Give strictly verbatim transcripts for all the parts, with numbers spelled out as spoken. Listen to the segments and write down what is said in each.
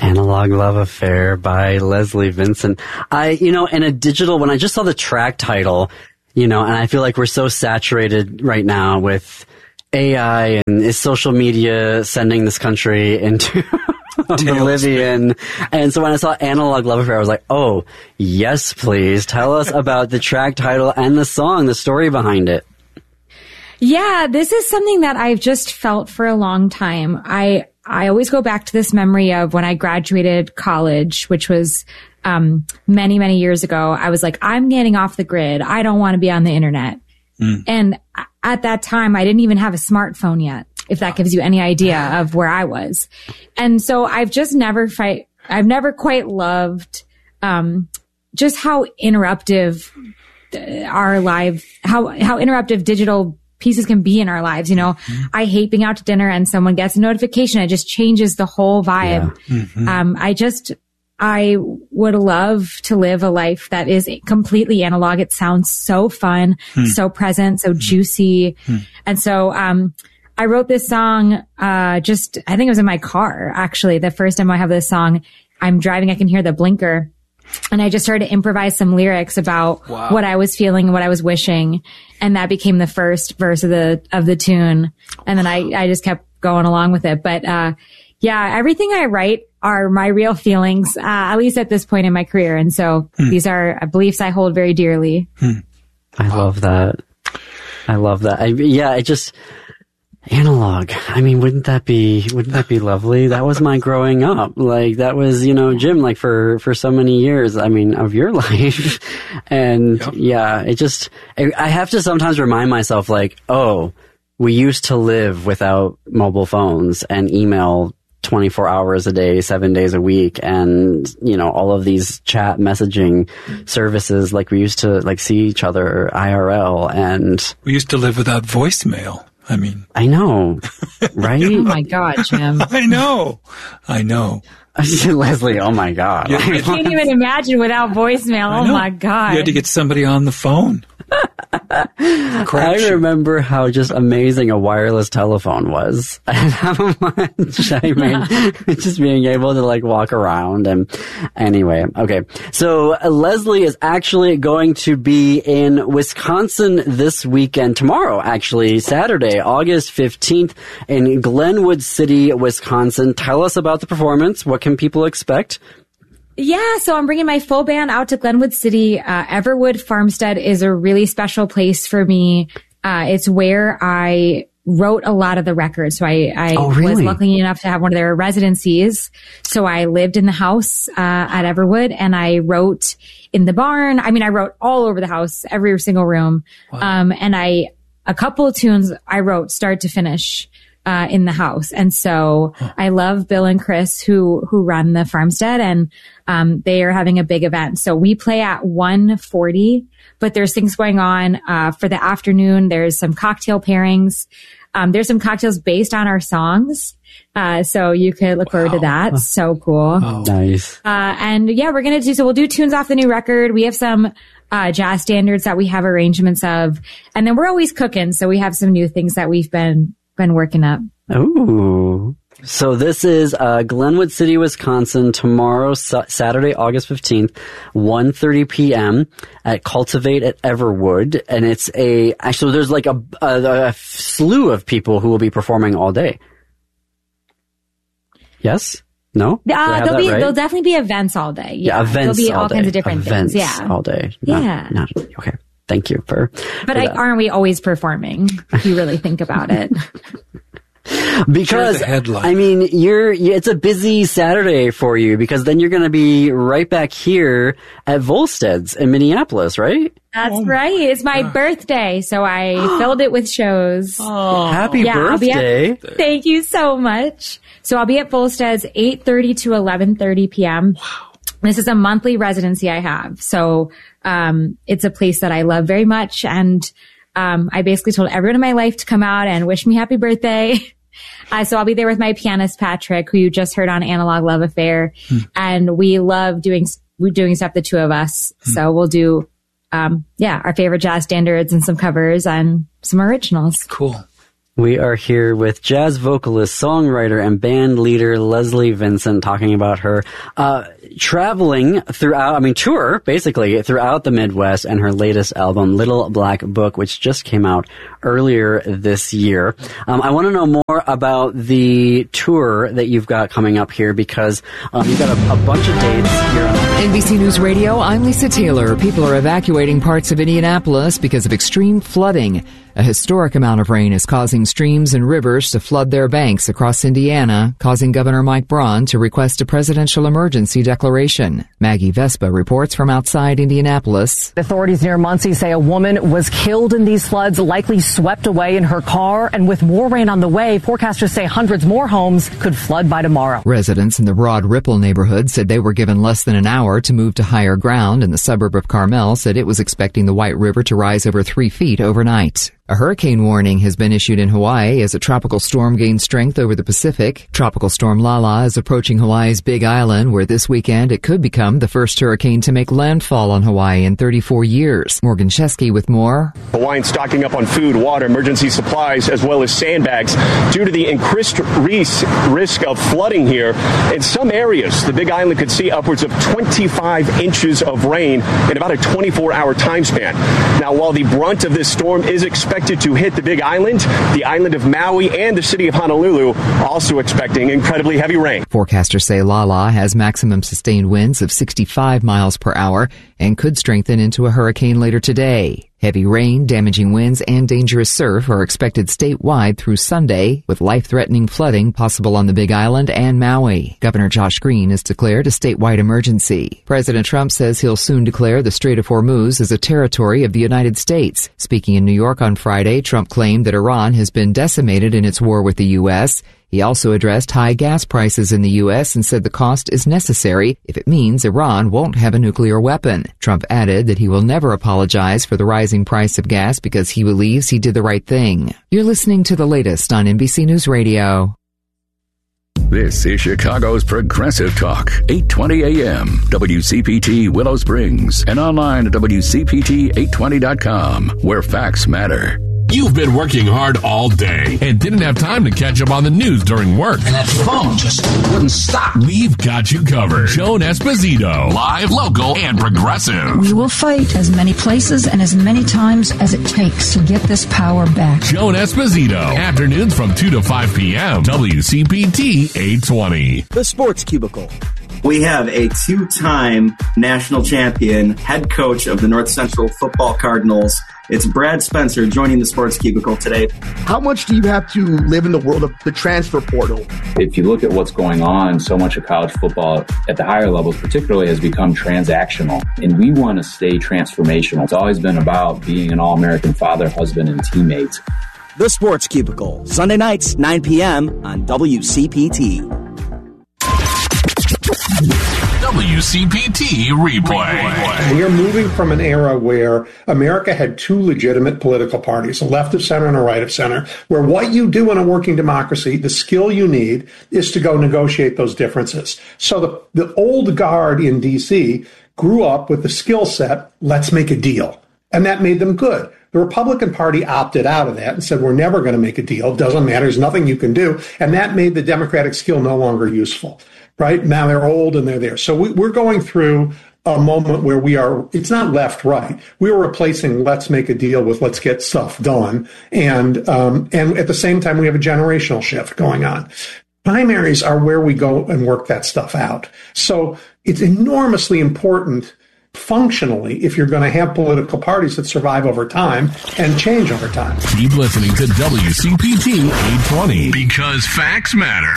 Analog Love Affair by Leslie Vincent. I, you know, in a digital, when I just saw the track title, you know, and I feel like we're so saturated right now with A I and is social media sending this country into oblivion. And so when I saw Analog Love Affair, I was like, oh, yes, please. Tell us about the track title and the song, the story behind it. Yeah, this is something that I've just felt for a long time. I I always go back to this memory of when I graduated college, which was um many, many years ago. I was like, I'm getting off the grid. I don't want to be on the internet. Mm. And at that time, I didn't even have a smartphone yet, if that gives you any idea of where I was. And so I've just never fight, I've never quite loved um just how interruptive our life, how how interruptive digital pieces can be in our lives. You know, mm-hmm. I hate being out to dinner and someone gets a notification. It just changes the whole vibe. Yeah. Mm-hmm. Um, I just, I would love to live a life that is completely analog. It sounds so fun, mm. so present, so mm. juicy. Mm. And so, um, I wrote this song, uh, just, I think it was in my car, actually. The first time I have this song, I'm driving, I can hear the blinker. And I just started to improvise some lyrics about wow. what I was feeling and what I was wishing. And that became the first verse of the, of the tune. And then I, I just kept going along with it. But, uh, yeah, everything I write are my real feelings, uh, at least at this point in my career. And so hmm. these are beliefs I hold very dearly. Hmm. I love that. I love that. I, yeah, it just, analog. I mean, wouldn't that be, wouldn't that be lovely? That was my growing up. Like, that was, you know, Jim, like for, for so many years, I mean, of your life. And yep. yeah, it just, I, I have to sometimes remind myself like, oh, we used to live without mobile phones and email twenty-four hours a day, seven days a week. And, you know, all of these chat messaging services, like we used to like see each other I R L, and we used to live without voicemail. I mean, I know, right? Oh my God, Jim. I know. I know. Leslie, oh my God. Yeah. I can't even imagine without voicemail. Oh my God. You had to get somebody on the phone. I remember how just amazing a wireless telephone was, and how much I mean, just being able to like walk around. And anyway, okay. So uh, Leslie is actually going to be in Wisconsin this weekend, tomorrow, actually, Saturday, August fifteenth in Glenwood City, Wisconsin. Tell us about the performance. What can people expect? Yeah, so I'm bringing my full band out to Glenwood City. Uh, Everwood Farmstead is a really special place for me. Uh, it's where I wrote a lot of the records. So I, I oh, really? was lucky enough to have one of their residencies. So I lived in the house, uh, at Everwood, and I wrote in the barn. I mean, I wrote all over the house, every single room. Wow. Um, and I, a couple of tunes I wrote start to finish. Uh, in the house. And so huh. I love Bill and Chris who, who run the farmstead, and, um, they are having a big event. So we play at one forty, but there's things going on, uh, for the afternoon. There's some cocktail pairings. Um, there's some cocktails based on our songs. Uh, so you could look wow. forward to that. Huh. So cool. Oh. Nice. Uh, and yeah, we're going to do, so we'll do tunes off the new record. We have some, uh, jazz standards that we have arrangements of, and then we're always cooking. So we have some new things that we've been been working up. Ooh. So this is uh Glenwood City, Wisconsin, tomorrow, sa- Saturday, August fifteenth, one thirty p.m. at Cultivate at Everwood. And it's a, actually there's like a, a, a slew of people who will be performing all day. Yes? No? Uh, there'll be, right? There'll definitely be events all day. Yeah, yeah events There'll be all all kinds of different events things. Yeah. all day. Not, yeah. Not, okay. Thank you for, but for I, aren't we always performing? If you really think about it. Because, I mean, you're, it's a busy Saturday for you, because then you're going to be right back here at Volstead's in Minneapolis, right? That's oh, right. It's my gosh. birthday, so I filled it with shows. Oh, happy yeah, birthday. At, thank you so much. So I'll be at Volstead's eight thirty to eleven thirty p.m. Wow. This is a monthly residency I have. So, um, it's a place that I love very much. And, um, I basically told everyone in my life to come out and wish me happy birthday. Uh, so I'll be there with my pianist, Patrick, who you just heard on Analog Love Affair. Hmm. And we love doing, we're doing stuff, the two of us. Hmm. So we'll do, um, yeah, our favorite jazz standards and some covers and some originals. Cool. We are here with jazz vocalist, songwriter, and band leader Leslie Vincent talking about her uh traveling throughout, I mean, tour, basically, throughout the Midwest and her latest album, Little Black Book, which just came out earlier this year. Um, I want to know more about the tour that you've got coming up here because um, you've got a, a bunch of dates here on N B C News Radio, I'm Lisa Taylor. People are evacuating parts of Indianapolis because of extreme flooding. A historic amount of rain is causing streams and rivers to flood their banks across Indiana, causing Governor Mike Braun to request a presidential emergency declaration. Maggie Vespa reports from outside Indianapolis. Authorities near Muncie say a woman was killed in these floods, likely swept away in her car. And with more rain on the way, forecasters say hundreds more homes could flood by tomorrow. Residents in the Broad Ripple neighborhood said they were given less than an hour to move to higher ground, and the suburb of Carmel said it was expecting the White River to rise over three feet overnight. A hurricane warning has been issued in Hawaii as a tropical storm gains strength over the Pacific. Tropical storm Lala is approaching Hawaii's Big Island, where this weekend it could become the first hurricane to make landfall on Hawaii in thirty-four years. Morgan Chesky with more. Hawaiians stocking up on food, water, emergency supplies, as well as sandbags due to the increased risk of flooding here. In some areas, the Big Island could see upwards of twenty-five inches of rain in about a twenty-four hour time span. Now, while the brunt of this storm is expected to hit the Big Island, the island of Maui and the city of Honolulu also expecting incredibly heavy rain. Forecasters say Lala has maximum sustained winds of sixty-five miles per hour and could strengthen into a hurricane later today. Heavy rain, damaging winds, and dangerous surf are expected statewide through Sunday, with life-threatening flooding possible on the Big Island and Maui. Governor Josh Green has declared a statewide emergency. President Trump says he'll soon declare the Strait of Hormuz as a territory of the United States. Speaking in New York on Friday, Trump claimed that Iran has been decimated in its war with the U S He also addressed high gas prices in the U S and said the cost is necessary if it means Iran won't have a nuclear weapon. Trump added that he will never apologize for the rising price of gas because he believes he did the right thing. You're listening to the latest on N B C News Radio. This is Chicago's Progressive Talk, eight twenty A M, W C P T Willow Springs, and online at W C P T eight twenty dot com, where facts matter. You've been working hard all day and didn't have time to catch up on the news during work. And that phone just wouldn't stop. We've got you covered. Joan Esposito, live, local, and progressive. We will fight as many places and as many times as it takes to get this power back. Joan Esposito, afternoons from two to five p.m. W C P T eight twenty. The Sports Cubicle. We have a two-time national champion, head coach of the North Central Football Cardinals. It's Brad Spencer joining the Sports Cubicle today. How much do you have to live in the world of the transfer portal? If you look at what's going on, so much of college football at the higher levels particularly has become transactional. And we want to stay transformational. It's always been about being an all-American father, husband, and teammate. The Sports Cubicle, Sunday nights, nine p.m. on W C P T. W C P T Replay. We are moving from an era where America had two legitimate political parties, a left of center and a right of center, where what you do in a working democracy, the skill you need, is to go negotiate those differences. So the, the old guard in D C grew up with the skill set, let's make a deal. And that made them good. The Republican Party opted out of that and said, we're never going to make a deal. Doesn't matter. There's nothing you can do. And that made the Democratic skill no longer useful. Right? Now they're old and they're there. So we, we're going through a moment where we are, it's not left, right. We are replacing let's make a deal with let's get stuff done. And, um, and at the same time, we have a generational shift going on. Primaries are where we go and work that stuff out. So it's enormously important functionally if you're going to have political parties that survive over time and change over time. Keep listening to W C P T eight twenty because facts matter.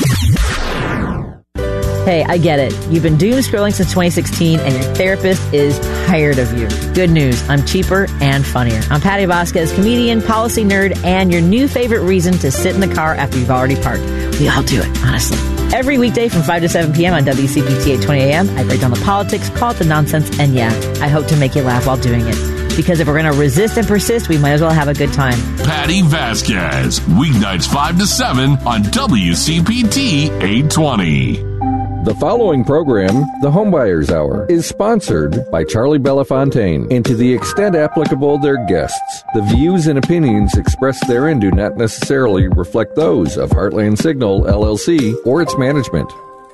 Hey, I get it. You've been doom scrolling since twenty sixteen and your therapist is tired of you. Good news. I'm cheaper and funnier. I'm Patty Vasquez, comedian, policy nerd, and your new favorite reason to sit in the car after you've already parked. We all do it, honestly. Every weekday from five to seven p.m. on W C P T eight twenty A M, I break down the politics, call it the nonsense, and yeah, I hope to make you laugh while doing it. Because if we're going to resist and persist, we might as well have a good time. Patty Vasquez, weeknights five to seven on W C P T eight twenty. The following program, The Homebuyers Hour, is sponsored by Charlie Belafontaine, and to the extent applicable, their guests. The views and opinions expressed therein do not necessarily reflect those of Heartland Signal, L L C, or its management.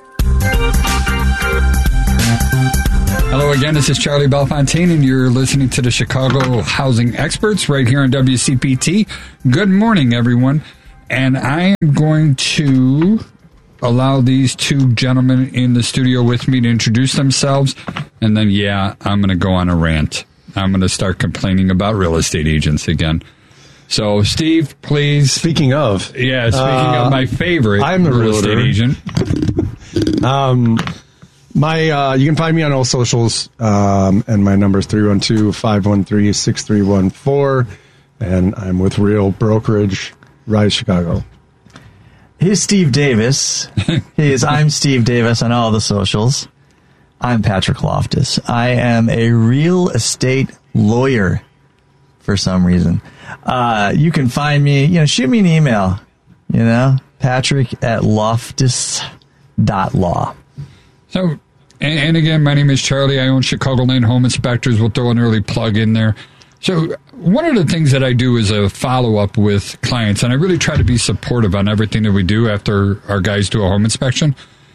Hello again, this is Charlie Belafontaine, and you're listening to the Chicago Housing Experts right here on W C P T. Good morning, everyone. And I am going to allow these two gentlemen in the studio with me to introduce themselves, and then, yeah, I'm going to go on a rant. I'm going to start complaining about real estate agents again. So, Steve, please. Speaking of. Yeah, speaking uh, of my favorite I'm a real estate agent. um, my, uh, you can find me on all socials, um, and my number is three one two, five one three, six three one four, and I'm with Real Brokerage, Rise Chicago. He's Steve Davis. He is I'm Steve Davis on all the socials. I'm Patrick Loftus. I am a real estate lawyer for some reason. Uh, you can find me, you know, shoot me an email, you know, Patrick at loftus dot law. So, and, and again, my name is Charlie. I own Chicagoland Home Inspectors. We'll throw an early plug in there. So one of the things that I do is a follow-up with clients, and I really try to be supportive on everything that we do after our guys do a home inspection.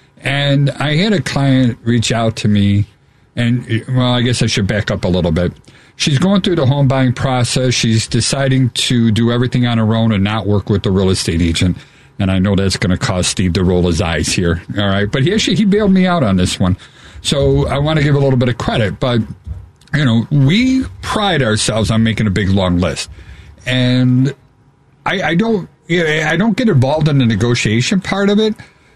And I had a client reach out to me, and, well, I guess I should back up a little bit. She's going through the home buying process. She's deciding to do everything on her own and not work with the real estate agent. And I know that's going to cause Steve to roll his eyes here. All right. But he actually, he bailed me out on this one. So I want to give a little bit of credit, but you know, we pride ourselves on making a big, long list. And I, I don't you know, I don't get involved in the negotiation part of it,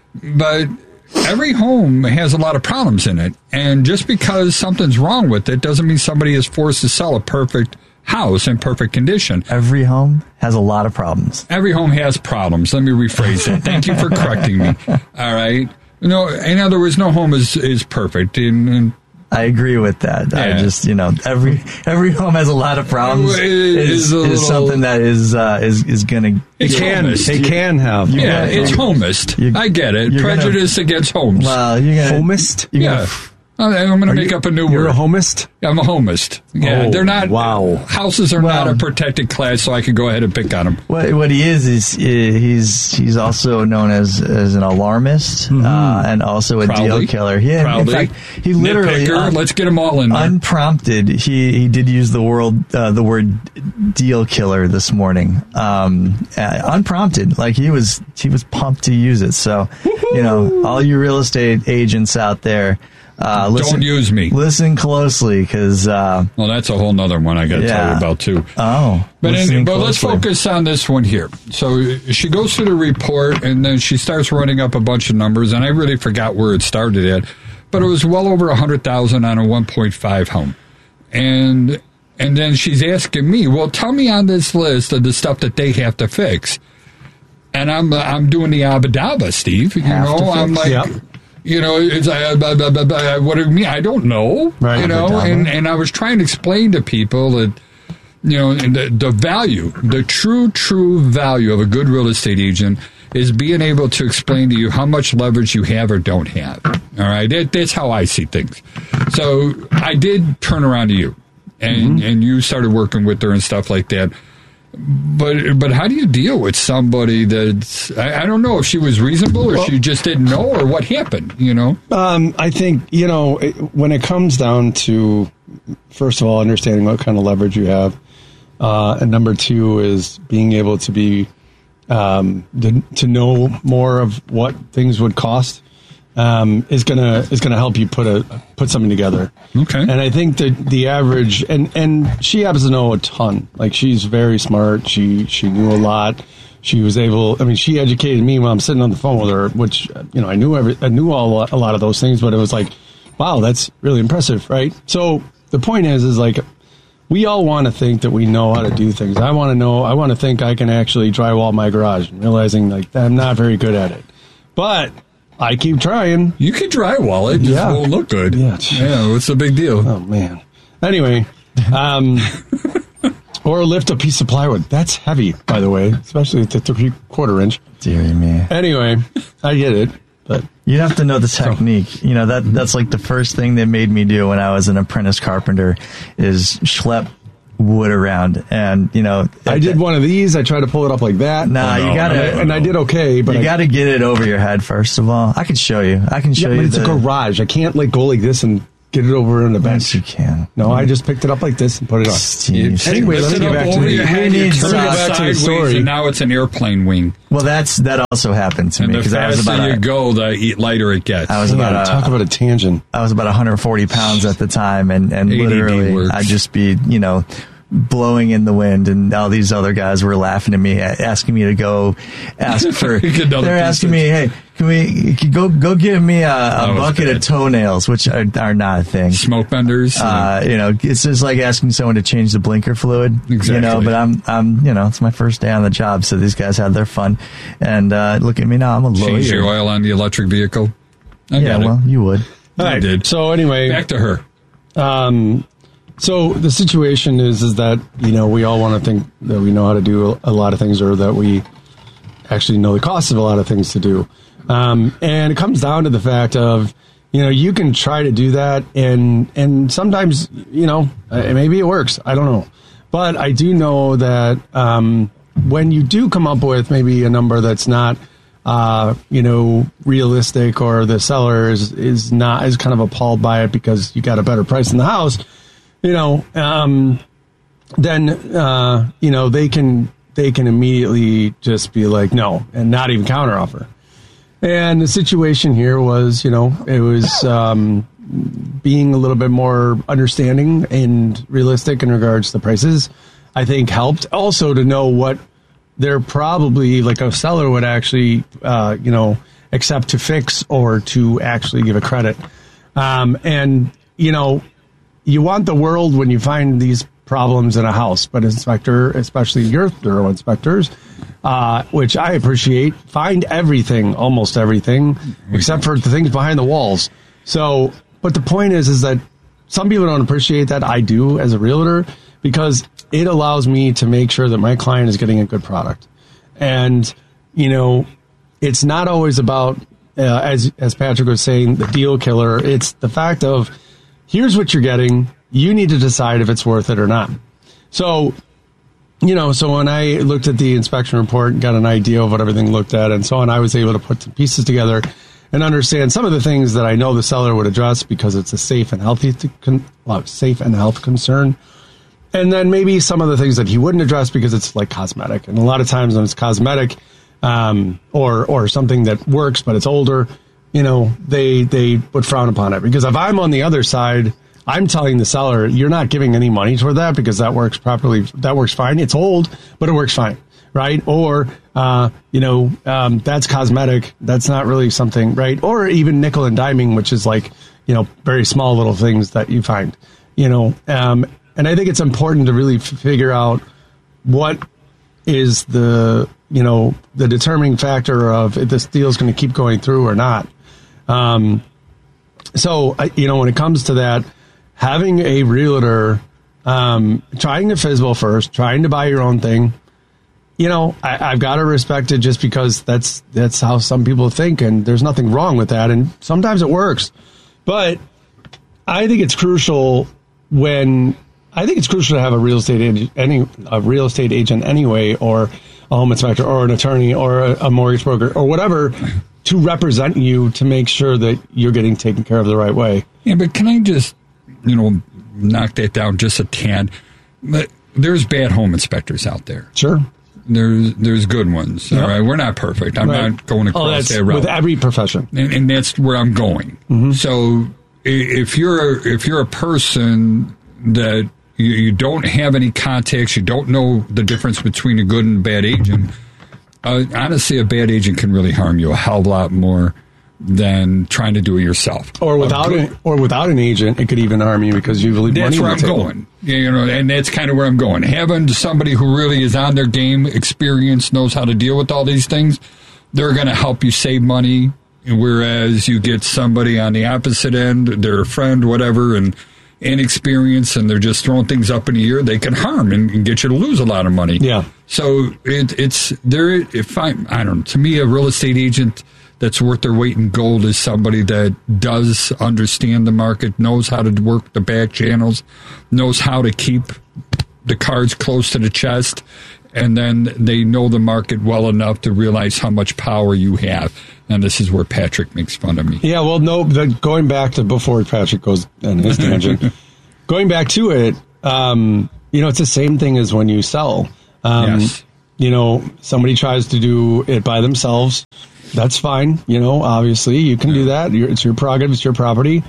but every home has a lot of problems in it. And just because something's wrong with it doesn't mean somebody is forced to sell a perfect house in perfect condition. Every home has a lot of problems. Every home has problems. Let me rephrase that. Thank you for correcting me. All right. No, in other words, no home is, is perfect. And, and I agree with that. Yeah. I just, you know, every every home has a lot of problems. It is, is, is little, something that is uh, is is going to. It can. It can have. Yeah, it's homist. You, I get it. Prejudice gonna, against homes. Well, you're gonna, homist. You're yeah. Gonna, I'm going to make you, up a new you're word. You're a homist? I'm a homist. Yeah, oh, they're not. Wow. Houses are well, not a protected class, so I can go ahead and pick on them. What what he is is he's he's also known as as an alarmist mm-hmm. uh, and also a Proudly. deal killer. Yeah, Proudly. in fact, he literally Nitpicker. Let's get them all in there. Unprompted, he he did use the word uh, the word deal killer this morning. Um, uh, unprompted, like he was he was pumped to use it. So, Woo-hoo! You know, all you real estate agents out there. Uh, listen, Don't use me. Listen closely, because uh, well, that's a whole nother one I got to yeah. tell you about too. Oh, but in, but let's focus on this one here. So she goes through the report, and then she starts running up a bunch of numbers, and I really forgot where it started at, but it was well over a hundred thousand on a one point five home, and and then she's asking me, well, tell me on this list of the stuff that they have to fix, and I'm I'm doing the abadaba, Steve. You have know, I'm like. Yep. You know, it's uh, blah, blah, blah, blah, what do you mean? I don't know. Right. You know, and, and I was trying to explain to people that, you know, the, the value, the true, true value of a good real estate agent is being able to explain to you how much leverage you have or don't have. All right. That, that's how I see things. So I did turn around to you, and, mm-hmm. and you started working with her and stuff like that. But but how do you deal with somebody that's, I, I don't know if she was reasonable or well, she just didn't know or what happened, you know? Um, I think, you know, it, when it comes down to, first of all, understanding what kind of leverage you have, uh, and number two is being able to be, um, to, to know more of what things would cost. Um, is gonna is gonna help you put a put something together. Okay. And I think that the average and, and she happens to know a ton. Like she's very smart. She she knew a lot. She was able. I mean, she educated me while I'm sitting on the phone with her, which you know I knew every I knew all a lot of those things, but it was like, wow, that's really impressive, right? So the point is, is like we all want to think that we know how to do things. I want to know. I want to think I can actually drywall my garage, and realizing like I'm not very good at it, but I keep trying. You can drywall it, just yeah. won't look good. Yeah. yeah, what's the big deal? Oh, man. Anyway, um, or lift a piece of plywood. That's heavy, by the way, especially at the three-quarter inch. Dear me. Anyway, I get it. But you have to know the technique. You know, that that's like the first thing they made me do when I was an apprentice carpenter is schlep wood around. And, you know, I did one of these. I tried to pull it up like that. Nah, oh, no. you gotta, and I, and I did okay, but you I, gotta get it over your head first of all. I can show you. I can show yeah, you. But it's the, a garage. I can't like go like this and get it over on the bench. Yes, you can. No, I just picked it up like this and put it on. Steve, anyway, let's get back to the, your head, we you need turn to it get back to the sideways, story. And now it's an airplane wing. Well, that's that also happened to and me the because I was faster about you a, go, the lighter it gets. I was about yeah, a, talk about a tangent. I was about one hundred forty pounds at the time, and and A D D literally works. I'd just be, you know, blowing in the wind, and all these other guys were laughing at me, asking me to go ask for. They're asking me, "Hey, can we can go go give me a, a bucket of toenails?" Which are, are not a thing. Smoke benders. Uh, you know, it's just like asking someone to change the blinker fluid. Exactly. You know, but I'm I'm you know, it's my first day on the job, so these guys had their fun, and uh, look at me now, I'm a lawyer. Change the oil on the electric vehicle. I yeah, got well, it. you would. All I right. did. So anyway, Back to her. Um, so the situation is, is that, you know, we all want to think that we know how to do a lot of things, or that we actually know the cost of a lot of things to do. Um, and it comes down to the fact of, you know, you can try to do that, and, and sometimes, you know, uh, maybe it works. I don't know. But I do know that, um, when you do come up with maybe a number that's not, uh, you know, realistic, or the seller is, is not, is kind of appalled by it because you got a better price in the house, you know, um, then, uh, you know, they can, they can immediately just be like, no, and not even counteroffer. And the situation here was, you know, it was, um, being a little bit more understanding and realistic in regards to the prices, I think helped. Also to know what they're probably, like a seller would actually, uh, you know, accept to fix or to actually give a credit. Um, and, you know, you want the world when you find these problems in a house, but inspector, especially your thorough inspectors, uh, which I appreciate, find everything, almost everything, except for the things behind the walls. So, but the point is, is that some people don't appreciate that. I do as a realtor, because it allows me to make sure that my client is getting a good product. And, you know, it's not always about, uh, as, as Patrick was saying, the deal killer. It's the fact of, here's what you're getting. You need to decide if it's worth it or not. So, you know, so when I looked at the inspection report and got an idea of what everything looked at and so on, I was able to put some pieces together and understand some of the things that I know the seller would address because it's a safe and healthy, con- well, safe and health concern. And then maybe some of the things that he wouldn't address because it's like cosmetic. And a lot of times when it's cosmetic, um, or, or something that works, but it's older, you know, they, they would frown upon it. Because if I'm on the other side, I'm telling the seller, you're not giving any money toward that because that works properly. That works fine. It's old, but it works fine. Right. Or, uh, you know, um, that's cosmetic. That's not really something, right. Or even nickel and diming, which is like, you know, very small little things that you find, you know, um, and I think it's important to really f- figure out what is the, you know, the determining factor of if this deal is going to keep going through or not. Um, so, I, you know, when it comes to that, having a realtor, um, trying to fizzle first, trying to buy your own thing, you know, I, I've got to respect it just because that's, that's how some people think, and there's nothing wrong with that. And sometimes it works, but I think it's crucial when, I think it's crucial to have a real estate agent, any a real estate agent anyway, or a home inspector, or an attorney, or a, a mortgage broker, or whatever, to represent you to make sure that you're getting taken care of the right way. Yeah, but can I just, you know, knock that down just a tad? But there's bad home inspectors out there. Sure. There's there's good ones. Yep. All right, we're not perfect. I'm Right. not going across Oh, that's that route with every profession, and, and that's where I'm going. Mm-hmm. So if you're a, if you're a person that you, you don't have any contacts, you don't know the difference between a good and a bad agent. Uh, honestly, a bad agent can really harm you a hell of a lot more than trying to do it yourself. or without good, an, or without an agent, it could even harm you because you leave That's money where on I'm the table. going. Yeah, you know, and that's kind of where I'm going. Having somebody who really is on their game, experience, knows how to deal with all these things, they're going to help you save money. Whereas you get somebody on the opposite end, they're a friend, whatever, and inexperienced, and they're just throwing things up in the air, they can harm and, and get you to lose a lot of money. Yeah. So it, it's there. If I, I don't know, to me, a real estate agent, that's worth their weight in gold is somebody that does understand the market, knows how to work the back channels, knows how to keep the cards close to the chest, and then they know the market well enough to realize how much power you have. And this is where Patrick makes fun of me. Yeah, well, no, the, going back to before Patrick goes on his tangent, going back to it, um, you know, it's the same thing as when you sell. Um, yes. You know, somebody tries to do it by themselves. That's fine. You know, obviously you can do that. It's your prerogative. It's your property.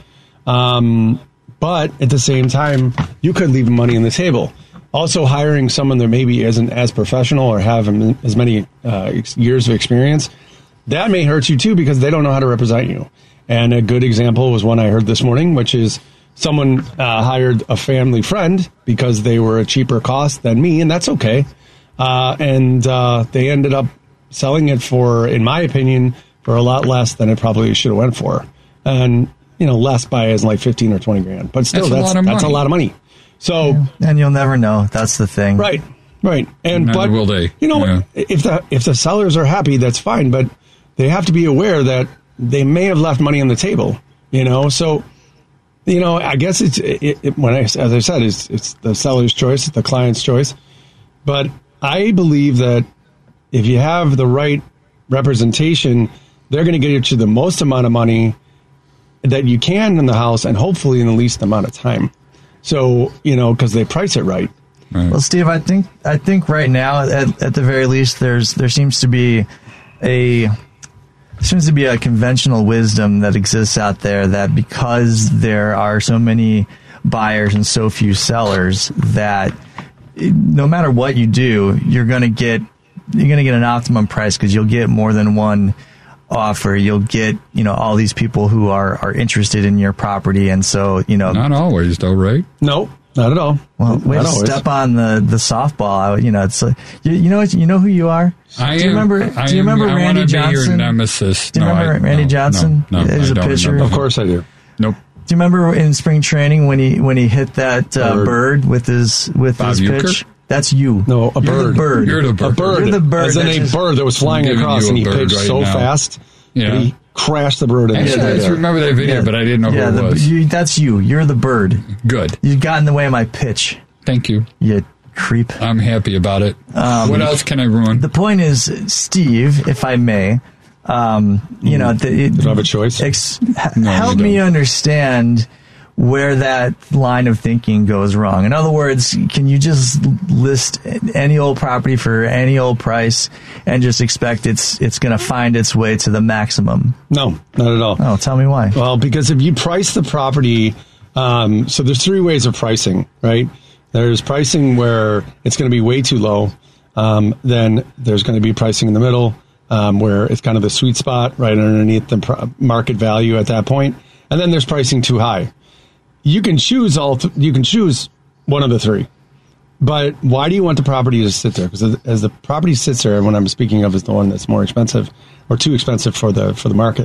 Um, but at the same time, you could leave money on the table. Also, hiring someone that maybe isn't as professional or have as many uh, years of experience, that may hurt you too because they don't know how to represent you. And a good example was one I heard this morning, which is someone uh, hired a family friend because they were a cheaper cost than me, and that's okay. Uh, and uh, they ended up selling it for, in my opinion, for a lot less than it probably should have went for. And, you know, less by as like fifteen or twenty grand. But still, that's, that's, a, that's a lot of money. So, yeah. And you'll never know. That's the thing. Right, right. And Neither but will they. You know, Yeah. if the if the sellers are happy, that's fine. But they have to be aware that they may have left money on the table. You know, so you know, I guess it's it, it, when I, as I said, it's it's the seller's choice, it's the client's choice. But I believe that if you have the right representation, they're going to get you the most amount of money that you can in the house, and hopefully in the least amount of time. So, you know, because they price it right. right. Well, Steve, I think I think right now, at, at the very least, there's there seems to be a seems to be a conventional wisdom that exists out there that because there are so many buyers and so few sellers, that no matter what you do, you're going to get you're going to get an optimum price because you'll get more than one offer. You'll get, you know, all these people who are, are interested in your property. And so, you know, not always though, right? No, not at all. Well, way to step on the, the softball. You know, it's like, you, you know, you know who you are? I do you am, remember, I do you am, remember I Randy Johnson? Be your nemesis. Do you no, remember I, Randy no, Johnson? No, no, He's I a don't pitcher. remember. Of course I do. Nope. Do you remember in spring training when he, when he hit that uh, bird. bird with his, with Bob his Uecker? pitch? That's you. No, a You're bird. The bird. You're the bird. A bird. You're the bird. As in a just, bird that was flying I'm across, and he pitched right so now. fast Yeah. that he crashed the bird. In Actually, the I just remember that video, Yeah. but I didn't know yeah, who it the, was. you, that's you. You're the bird. Good. You got in the way of my pitch. Thank you. You creep. I'm happy about it. Um, what else can I ruin? The point is, Steve, if I may, um, you know, the, it, Do I have a choice? Ex- No, help you me don't. understand where that line of thinking goes wrong. In other words, can you just list any old property for any old price and just expect it's it's going to find its way to the maximum? No, not at all. Oh, tell me why. Well, because if you price the property, um, so there's three ways of pricing, right? There's pricing where it's going to be way too low. Um, then there's going to be pricing in the middle, um, where it's kind of the sweet spot right underneath the pro- market value at that point. And then there's pricing too high. You can choose all. Th- you can choose one of the three. But why do you want the property to sit there? Because as the property sits there, and what I'm speaking of is the one that's more expensive or too expensive for the for the market.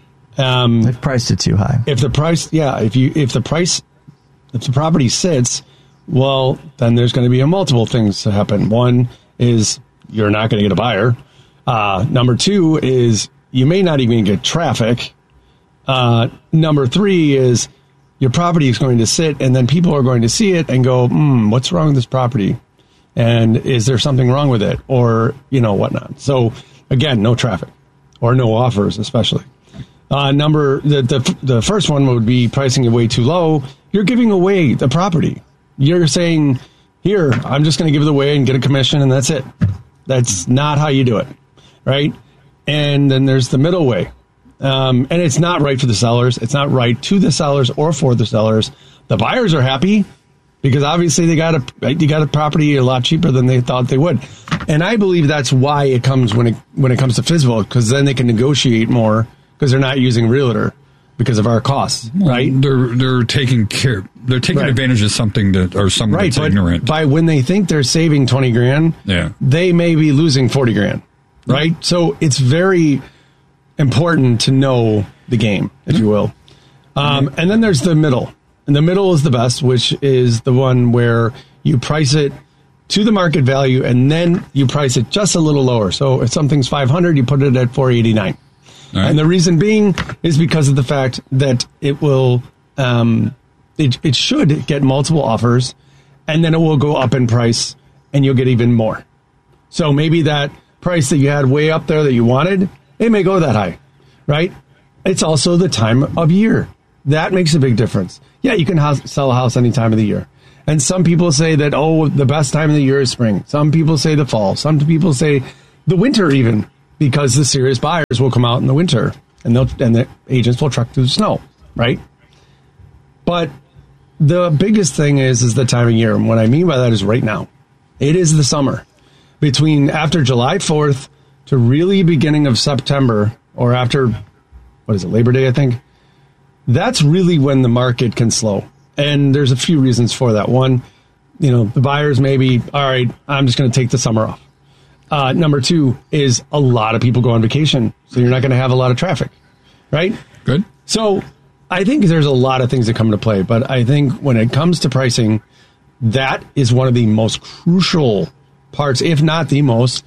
Um, They've priced it too high. If the price, yeah, if you if the price, if the property sits, well, then there's going to be a multiple things to happen. One is you're not going to get a buyer. Uh, number two is you may not even get traffic. Uh, number three is your property is going to sit, and then people are going to see it and go, hmm, what's wrong with this property? And is there something wrong with it? Or, you know, whatnot. So, again, no traffic or no offers, especially. Uh, number the, the the first one would be pricing it way too low. You're giving away the property. You're saying, here, I'm just going to give it away and get a commission, and that's it. That's not how you do it, right? And then there's the middle way. Um, and it's not right for the sellers. It's not right to the sellers or for the sellers. The buyers are happy because obviously they got a you got a property a lot cheaper than they thought they would. And I believe that's why it comes when it when it comes to FSBO, because then they can negotiate more because they're not using realtor because of our costs, well, right? They're they're taking care. They're taking right. advantage of something that or someone right, that's but ignorant. By when they think they're saving twenty grand, yeah. they may be losing forty grand, right? Mm-hmm. So it's very important to know the game, if you will. Um, and then there's the middle. And the middle is the best, which is the one where you price it to the market value and then you price it just a little lower. So if something's five hundred, you put it at four eighty-nine. Right. And the reason being is because of the fact that it will, um, it, it should get multiple offers, and then it will go up in price, and you'll get even more. So maybe that price that you had way up there that you wanted, it may go that high, right? It's also the time of year. That makes a big difference. Yeah, you can house, sell a house any time of the year. And some people say that, oh, the best time of the year is spring. Some people say the fall. Some people say the winter even, because the serious buyers will come out in the winter and they'll and the agents will truck through the snow, right? But the biggest thing is is the time of year. And what I mean by that is right now. It is the summer. Between after July fourth to really beginning of September, or after, what is it, Labor Day, I think? That's really when the market can slow. And there's a few reasons for that. One, you know, the buyers may be, all right, I'm just going to take the summer off. Uh, number two is a lot of people go on vacation, so you're not going to have a lot of traffic, right? Good. So I think there's a lot of things that come into play, but I think when it comes to pricing, that is one of the most crucial parts, if not the most,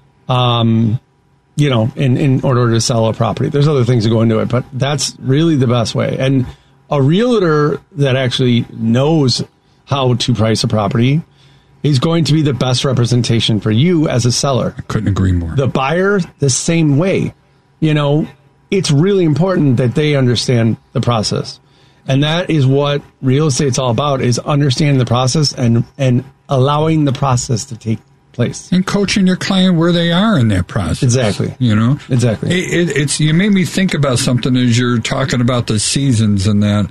um, you know, in, in order to sell a property. There's other things that go into it, but that's really the best way. And a realtor that actually knows how to price a property is going to be the best representation for you as a seller. I couldn't agree more. The buyer, the same way. You know, it's really important that they understand the process. And that is what real estate's all about, is understanding the process and, and allowing the process to take place. And coaching your client where they are in that process. Exactly. You know? Exactly. It, it, it's, you made me think about something as you're talking about the seasons and that.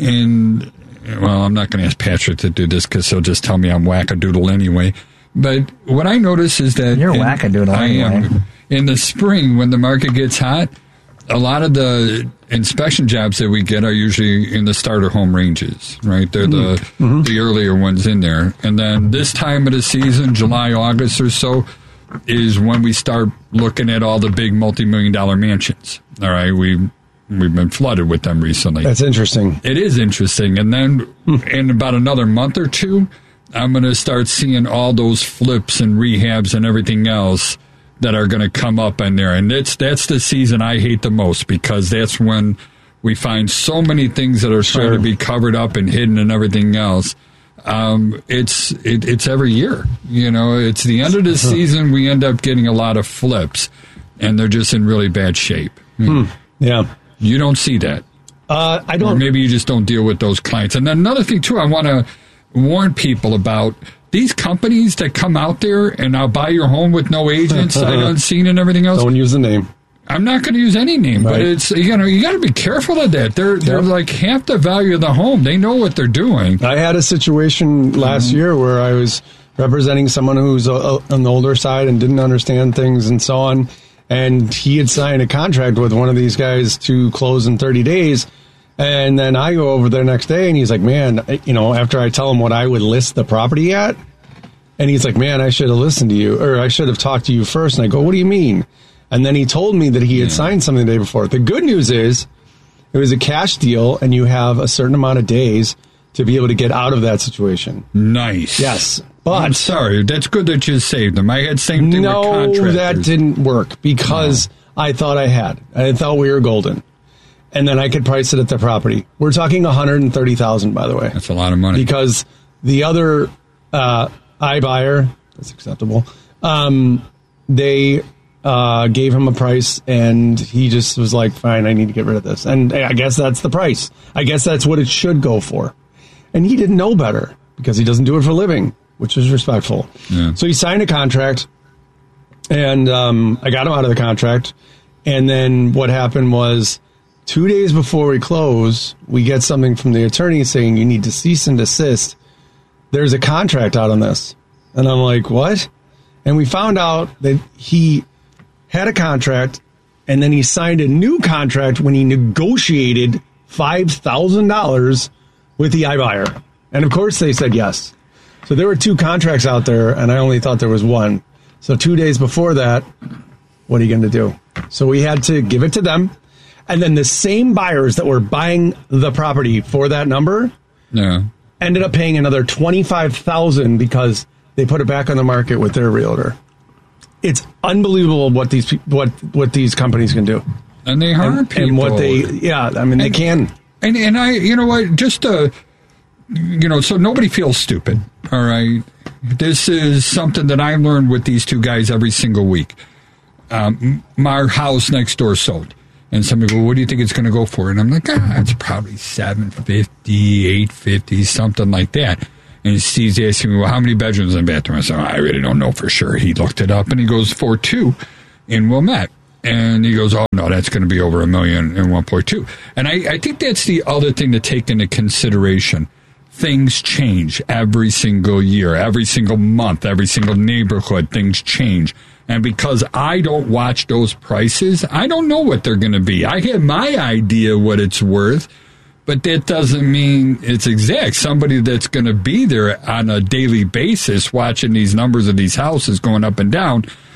And, well, I'm not going to ask Patrick to do this because he'll just tell me I'm wackadoodle anyway. But what I notice is that... You're in, wackadoodle I anyway. am. In the spring, when the market gets hot, a lot of the inspection jobs that we get are usually in the starter home ranges, right? They're the mm-hmm. the earlier ones in there. And then this time of the season, July, August or so, is when we start looking at all the big multi-million dollar mansions. All right, we we've been flooded with them recently. That's interesting. It is interesting. And then in about another month or two, I'm going to start seeing all those flips and rehabs and everything else that are going to come up in there. And it's, that's the season I hate the most, because that's when we find so many things that are Sure. trying to be covered up and hidden and everything else. Um, it's it, it's every year. You know, it's the end of the season, we end up getting a lot of flips, and they're just in really bad shape. Hmm. Yeah. You don't see that. Uh, I don't. Or maybe you just don't deal with those clients. And then another thing, too, I want to warn people about these companies that come out there and I'll buy your home with no agent, sight unseen, and everything else. Don't use the name. I'm not going to use any name, right. But it's, you know, you got to be careful of that. They're they're yep. like half the value of the home. They know what they're doing. I had a situation last mm-hmm. year where I was representing someone who's a, a, on the older side and didn't understand things and so on. And he had signed a contract with one of these guys to close in thirty days. And then I go over there next day and he's like, man, you know, after I tell him what I would list the property at, and he's like, man, I should have listened to you, or I should have talked to you first. And I go, what do you mean? And then he told me that he had yeah. signed something the day before. The good news is it was a cash deal and you have a certain amount of days to be able to get out of that situation. Nice. Yes. But I'm sorry. That's good that you saved them. I had same thing no, with contractors. No, that didn't work because no. I thought I had. I thought we were golden. And then I could price it at the property. We're talking one hundred thirty thousand dollars, by the way. That's a lot of money. Because the other uh, iBuyer, that's acceptable, um, they uh, gave him a price, and he just was like, fine, I need to get rid of this. And I guess that's the price. I guess that's what it should go for. And he didn't know better because he doesn't do it for a living, which is respectful. Yeah. So he signed a contract, and um, I got him out of the contract. And then what happened was, two days before we close, we get something from the attorney saying you need to cease and desist. There's a contract out on this. And I'm like, what? And we found out that he had a contract, and then he signed a new contract when he negotiated five thousand dollars with the iBuyer. And of course they said yes. So there were two contracts out there, and I only thought there was one. So two days before that, what are you going to do? So we had to give it to them. And then the same buyers that were buying the property for that number yeah. ended up paying another twenty-five thousand dollars because they put it back on the market with their realtor. It's unbelievable what these what what these companies can do. And they harm and, people. And what they, yeah, I mean, they and, can. And, and I, you know what, just, uh, you know, so nobody feels stupid, all right? This is something that I learned with these two guys every single week. Um, my house next door sold. And somebody go, what do you think it's going to go for? And I'm like, ah, it's probably seven fifty, eight fifty, something like that. And Steve's asking me, well, how many bedrooms in the bathroom? I said, I really don't know for sure. He looked it up, and he goes, four two in Wilmette. And he goes, oh, no, that's going to be over a million in one point two. And I, I think that's the other thing to take into consideration. Things change every single year, every single month, every single neighborhood. Things change. And because I don't watch those prices, I don't know what they're going to be. I have my idea what it's worth, but that doesn't mean it's exact. Somebody that's going to be there on a daily basis watching these numbers of these houses going up and down